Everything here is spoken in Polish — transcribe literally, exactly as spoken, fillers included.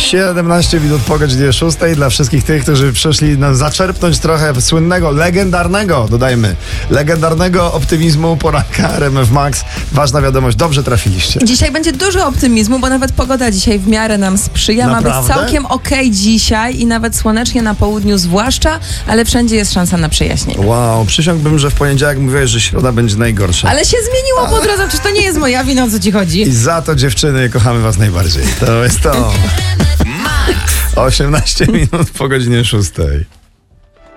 siedemnaście minut po godzinie szóstej. Dla wszystkich tych, którzy przyszli nam zaczerpnąć trochę słynnego, legendarnego, dodajmy, legendarnego optymizmu poranka R M F Max. Ważna wiadomość, dobrze trafiliście. Dzisiaj będzie dużo optymizmu, bo nawet pogoda dzisiaj w miarę nam sprzyja. Naprawdę? Ma być całkiem okej dzisiaj i nawet słonecznie na południu zwłaszcza, ale wszędzie jest szansa na przejaśnienie. Wow, przysiągłbym, że w poniedziałek mówiłeś, że środa będzie najgorsza. Ale się zmieniło po drodze, czy to nie jest moja wina, o co ci chodzi? I za to, dziewczyny, kochamy was najbardziej. To jest to. osiemnaście minut po godzinie szóstej.